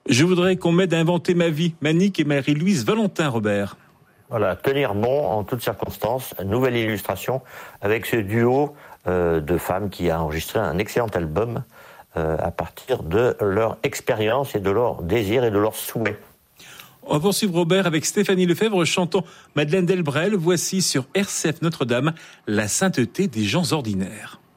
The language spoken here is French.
Je voudrais qu'on m'aide à inventer ma vie. Manique et Marie-Louise Valentin, Robert. Voilà, tenir bon en toutes circonstances. Nouvelle illustration avec ce duo de femmes qui a enregistré un excellent album à partir de leur expérience et de leur désir et de leurs souhaits. On va poursuivre, Robert, avec Stéphanie Lefebvre chantant Madeleine Delbrel. Voici sur RCF Notre-Dame la sainteté des gens ordinaires.